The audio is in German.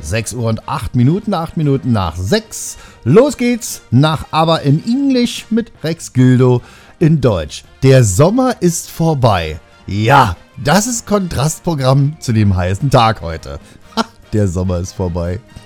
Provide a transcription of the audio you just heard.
6 Uhr und 8 Minuten, 8 Minuten nach 6. Los geht's nach Aber in Englisch mit Rex Gildo in Deutsch. Der Sommer ist vorbei. Ja, das ist Kontrastprogramm zu dem heißen Tag heute. Ha, der Sommer ist vorbei.